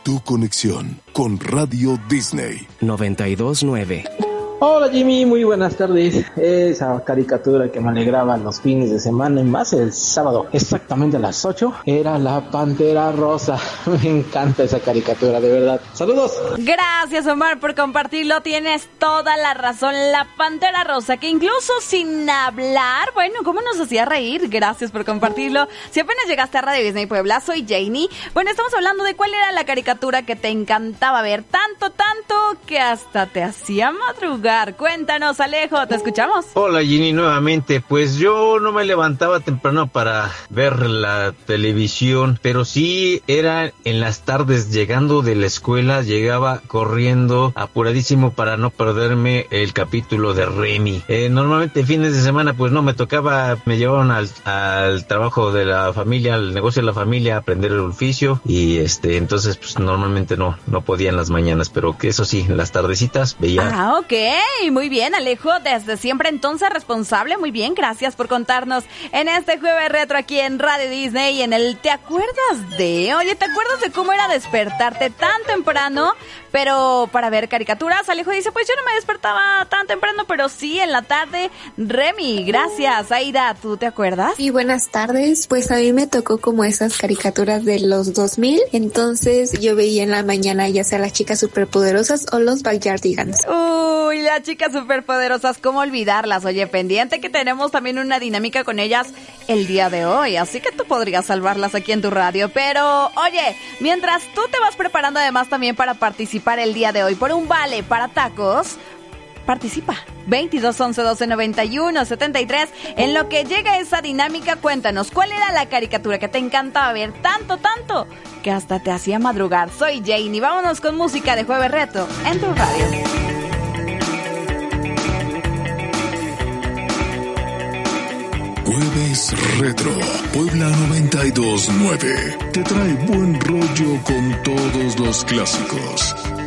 tu conexión con Radio Disney 92.9. Hola Jimmy, muy buenas tardes. Esa caricatura que me alegraba los fines de semana y más el sábado, exactamente a las 8, era La Pantera Rosa. Me encanta esa caricatura, de verdad. ¡Saludos! Gracias, Omar, por compartirlo. Tienes toda la razón. La Pantera Rosa, que incluso sin hablar, bueno, ¿cómo nos hacía reír? Gracias por compartirlo. Si apenas llegaste a Radio Disney Puebla, soy Janie. Bueno, estamos hablando de cuál era la caricatura que te encantaba ver. Tanto que hasta te hacía madrugar. Cuéntanos, Alejo, te escuchamos. Hola, Ginny, nuevamente. Pues yo no me levantaba temprano para ver la televisión, pero sí era en las tardes, llegando de la escuela, llegaba corriendo apuradísimo para no perderme el capítulo de Remy. Normalmente fines de semana pues no me tocaba, me llevaban al trabajo de la familia, al negocio de la familia, a aprender el oficio y entonces pues normalmente no podía en las mañanas, pero que eso sí, en las tardecitas veía. Ah, ok. Muy bien, Alejo, desde siempre entonces responsable. Muy bien, gracias por contarnos en este jueves retro aquí en Radio Disney y en el ¿te acuerdas de? Oye, ¿te acuerdas de cómo era despertarte tan temprano? Pero para ver caricaturas, Alejo dice, pues yo no me despertaba tan temprano, pero sí en la tarde. Remy, gracias. Aida, ¿tú te acuerdas? Sí, buenas tardes. Pues a mí me tocó como esas caricaturas de los 2000, entonces yo veía en la mañana ya sea las chicas superpoderosas o los Backyardigans. Uy, las chicas superpoderosas, ¿cómo olvidarlas? Oye, pendiente que tenemos también una dinámica con ellas el día de hoy, así que tú podrías salvarlas aquí en tu radio. Pero, oye, mientras tú te vas preparando además también para participar el día de hoy por un vale para tacos, participa. 22 11 12 91 73. En lo que llega esa dinámica, cuéntanos, ¿cuál era la caricatura que te encantaba ver tanto que hasta te hacía madrugar? Soy Jane y vámonos con música de Jueves Retro en tu radio. Jueves Retro, Puebla 92.9. Te trae buen rollo con todos los clásicos.